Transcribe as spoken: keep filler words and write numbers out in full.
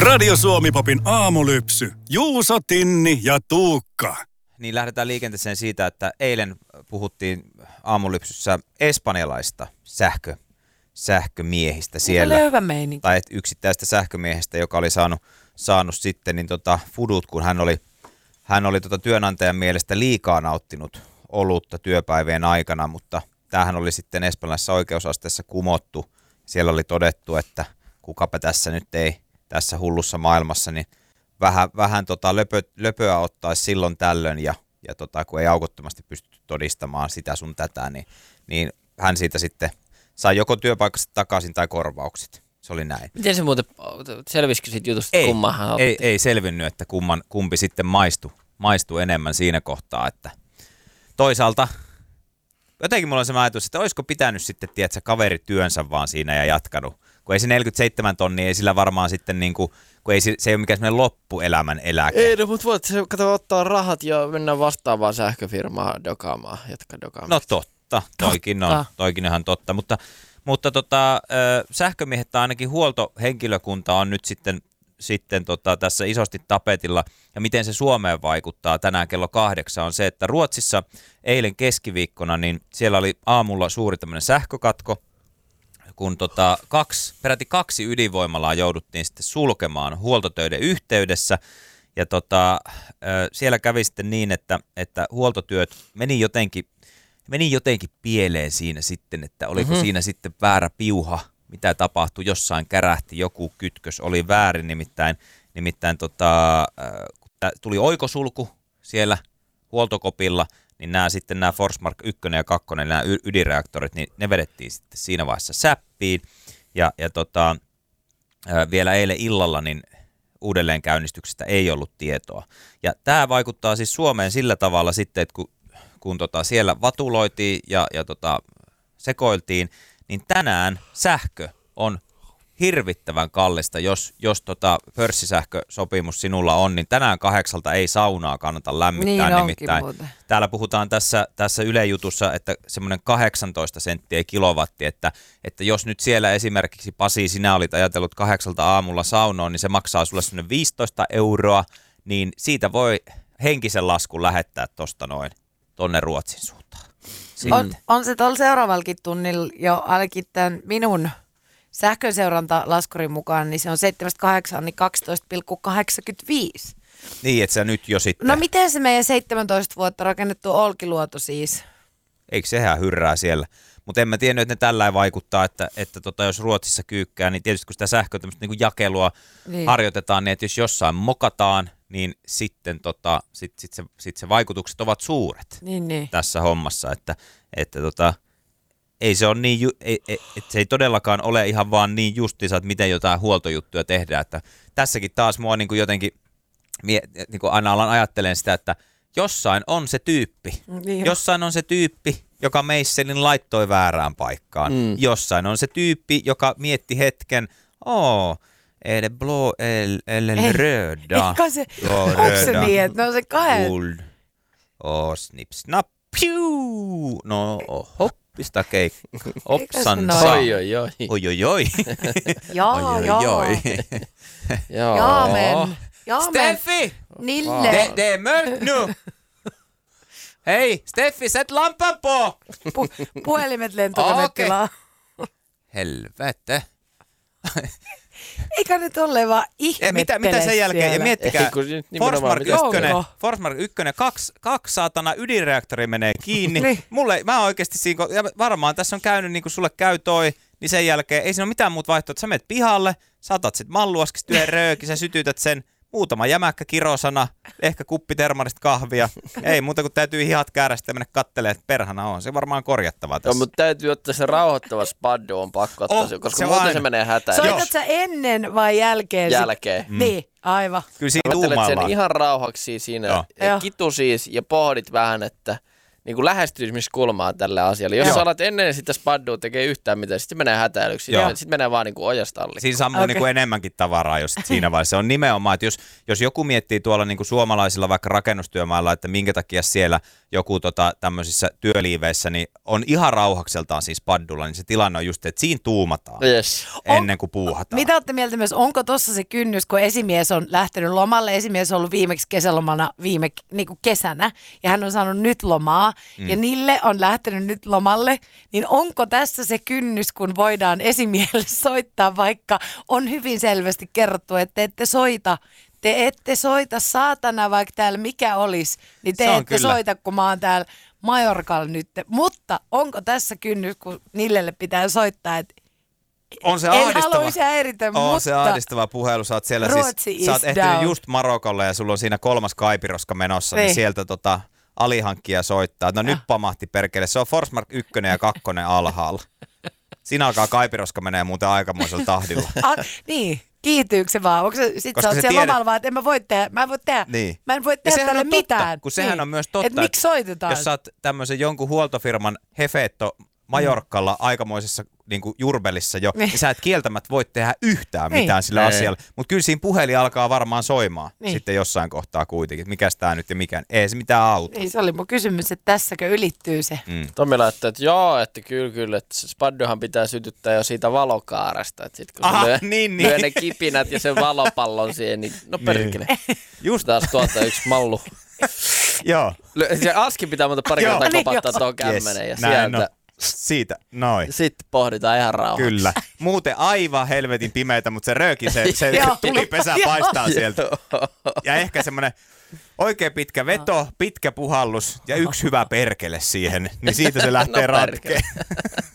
Radio Suomi-popin aamulypsy. Juuso, Tinni ja Tuukka. Niin lähdetään liikenteeseen siitä, että eilen puhuttiin aamulypsyssä espanjalaista sähkö, sähkömiehistä siellä. Oli hyvä meininki. Tai yksittäistä sähkömiehestä, joka oli saanut, saanut sitten niin tota fudut, kun hän oli, hän oli tota työnantajan mielestä liikaa nauttinut olutta työpäivien aikana, mutta tämähän oli sitten espanjalaisessa oikeusasteessa kumottu. Siellä oli todettu, että kukapa tässä nyt ei tässä hullussa maailmassa, niin vähän, vähän tota löpö, löpöä ottaisi silloin tällöin, ja, ja tota, kun ei aukottomasti pystytty todistamaan sitä sun tätä, niin, niin hän siitä sitten sai joko työpaikasta takaisin tai korvaukset. Se oli näin. Miten se muuten, selvisikö siitä jutusta, ei, kummahan otti? Ei, ei selvinnyt, että kumman, kumpi sitten maistui, maistui enemmän siinä kohtaa, että toisaalta jotenkin mulla on se ajatus, että olisiko pitänyt sitten, tiedätkö, kaveri työnsä vaan siinä ja jatkanut. Kun ei se neljäkymmentäseitsemän tonnia, ei sillä varmaan sitten niinku, kun ei, se ei ole mikään semmoinen loppuelämän eläke. Ei, no, mutta voit se kato ottaa rahat ja mennä vastaavaan sähköfirmaan dokaamaan, jatka dokaamaan. No totta, toikin on, toikin on ihan totta, mutta, mutta tota, sähkömiehet tai ainakin huoltohenkilökunta on nyt sitten, sitten tota, tässä isosti tapetilla, ja miten se Suomeen vaikuttaa tänään kello kahdeksan on se, että Ruotsissa eilen keskiviikkona, niin siellä oli aamulla suuri tämmöinen sähkökatko, kun tota kaksi, peräti kaksi ydinvoimalaa jouduttiin sitten sulkemaan huoltotöiden yhteydessä. Ja tota, siellä kävi sitten niin, että, että huoltotyöt meni jotenkin, meni jotenkin pieleen siinä sitten, että oliko mm-hmm. siinä sitten väärä piuha, mitä tapahtui, jossain kärähti, joku kytkös oli väärin, nimittäin, nimittäin tota, tuli oikosulku siellä huoltokopilla, niin nämä sitten nämä Forsmark yksi ja kaksi, nämä ydinreaktorit, niin ne vedettiin sitten siinä vaiheessa säppiin. Ja, ja tota, vielä eilen illalla niin uudelleenkäynnistyksestä ei ollut tietoa. Ja tämä vaikuttaa siis Suomeen sillä tavalla sitten, että kun, kun tota siellä vatuloitiin ja, ja tota sekoiltiin, niin tänään sähkö on hirvittävän kallista, jos, jos tota pörssisähkösopimus sinulla on, niin tänään kahdeksalta ei saunaa kannata lämmittää. Niin nimittäin. Täällä puhutaan tässä, tässä Yle Jutussa, että semmoinen kahdeksantoista senttiä kilowatti, että, että jos nyt siellä esimerkiksi Pasi, sinä olit ajatellut kahdeksalta aamulla saunoon, niin se maksaa sulle semmoinen viisitoista euroa, niin siitä voi henkisen laskun lähettää tosta noin tonne Ruotsin suuntaan. On, on se tuolla seuraavallakin tunnilla jo ainakin tämän minun sähköseuranta-laskurin mukaan, niin se on seitsemästä kahdeksaan, niin kaksitoista pilkku kahdeksankymmentäviisi. Niin, että sä nyt jo sitten. No miten se meidän seitsemäntoista vuotta rakennettu Olkiluoto siis? Eikö sehän hyrrää siellä? Mutta en mä tiennyt, että ne tällä vaikuttaa, että, että tota, jos Ruotsissa kyykkää, niin tietysti kun sitä sähköä tämmöistä niin jakelua niin harjoitetaan, niin että jos jossain mokataan, niin sitten tota, sit, sit se, sit se vaikutukset ovat suuret niin, niin. tässä hommassa, että, että tota, ei se, on niin, ei, ei, että se ei todellakaan ole ihan vaan niin justiinsa, että miten jotain huoltojuttuja tehdään. Että tässäkin taas mua niin kuin jotenkin, niin kuin aina alan ajattelen sitä, että jossain on se tyyppi. Niin jossain on se tyyppi, joka meisselin laittoi väärään paikkaan. Mm. Jossain on se tyyppi, joka mietti hetken, oo, är det blå eller röda? Eikä se, onko se niin, että ne on se kahden? Guld. Och snipp, snapp, piu! No, hopp. Pistä keikka. Opsan saa. Oi, oi, oi. Oi, oi, oi. Jaa, oi, jaa. oi, oi. Jaamen. Jaamen. Steffi! Nille. Det, det är mörkt nu. Hei, Steffi, sätt lampan på! Pu- puhelimet lentokonetilaa. Okay. Helvete. Eikä nyt ole vaan ihmettele mitä, mitä sen jälkeen? Ja miettikää, Forsmark yksi, Forsmark yksi, kaksi, kaksi saatana ydinreaktori menee kiinni. Niin. Mulle, mä oikeasti siinä, ja varmaan tässä on käynyt niin kuin sulle käy toi, niin sen jälkeen ei siinä ole mitään muuta vaihtoehtoa, että sä menet pihalle, saatat sit malluaskista yhden röökin, sä sytytät sen, muutama jämäkkä kirosana, ehkä kuppi termarista kahvia. Ei muuta kuin täytyy hihat käärästä ja mennä kattelemaan, että perhana on. Se varmaan korjattava tässä. No, mutta täytyy ottaa se rauhoittava spaddo on pakko ottaa, oh, koska se muuten aina se menee hätään. Soitat sä ennen vai jälkeen? Jälkeen. Mm. Niin, aivan. Kyllä siinä tuumaillaan. Sen ihan rauhaksi siinä, kitu siis, ja pohdit vähän, että niin kuin lähestymiskulmaa tälle asialle. Jos Joo. sä alat ennen sitä spaddua tekee yhtään mitään, sitten menee hätäilyksi. Sitten menee vaan niin kuin ojasta alli. Siinä sammuu Okei. niin kuin enemmänkin tavaraa jo sit siinä vaiheessa. Se on nimenomaan, että jos, jos joku miettii tuolla niin kuin suomalaisilla vaikka rakennustyömailla, että minkä takia siellä joku tota, tämmöisissä työliiveissä niin on ihan rauhakseltaan siis paddulla, niin se tilanne on just, että siinä tuumataan Yes. ennen kuin puuhataan. Mitä olette mieltä myös, onko tuossa se kynnys, kun esimies on lähtenyt lomalle, esimies on ollut viimeksi kesälomana viime niin kuin kesänä, ja hän on saanut nyt lomaa, mm. ja Nille on lähtenyt nyt lomalle, niin onko tässä se kynnys, kun voidaan esimiehelle soittaa, vaikka on hyvin selvästi kerrottu, että te ette soita, te ette soita saatana, vaikka täällä mikä olisi, niin te Se on ette kyllä. soita, kun mä oon täällä Majorkalla nyt. Mutta onko tässä kynnys, kun Nillelle pitää soittaa, että On se en ahdistava. haluaisi häiritä, On mutta se ahdistava puhelu. Sä oot siellä Ruotsi siis, is sä oot ehtinyt down. just Marokolle ja sulla on siinä kolmas kaipiroska menossa, niin, Niin. sieltä tota alihankkija soittaa. No nyt pamahti perkele. Se on Forsmark ykkönen ja kakkonen alhaalla. Siinä alkaa kaipiroska menee muuten aikamoisella tahdilla. A, niin, kiihtyykö se vaan? Onko se, sit Koska sä oot se siellä tiedät- lomalla vaan, että en mä voi tehdä, mä en voi tehdä, Niin. mä en voi Ja tehdä sehän tälle on totta, mitään. kun sehän niin. on myös totta, Et miksi soitetaan? Jos sä oot tämmöisen jonkun huoltofirman hefeetto Majorkalla mm. aikamoisessa niin kuin jurbelissa jo, niin. niin sä et kieltämättä voi tehdä yhtään Niin. mitään sillä Ei. asialla. Mutta kyllä siinä puhelin alkaa varmaan soimaan Niin. sitten jossain kohtaa kuitenkin. Mikäs tää nyt ja mikä? Ei se mitään auta. Niin, se oli mun kysymys, että tässäkö ylittyy se. Mm. Tommi laittaa, että joo, että kyllä, kyllä, että se spadduhan pitää sytyttää jo siitä valokaaresta. Että sit kun Aha, se lyö, niin, niin. lyö ne kipinät ja sen valopallon siihen, niin no perkele. Just, Taas tuolta yksi mallu. joo. Lyö- Se aski pitää muuta pari Joo. kertaa Niin, kopattaa joo. tuohon kämmenen ja näin sieltä. on. Siitä, noin. Sitten pohditaan ihan rauhaksi. Kyllä. Muuten aivan helvetin pimeitä, mutta se rööki, se, se Joo. tulipesä Joo. paistaa sieltä. Ja ehkä semmoinen oikein pitkä veto, pitkä puhallus ja yksi hyvä perkele siihen, niin siitä se lähtee No perkele. ratkeen.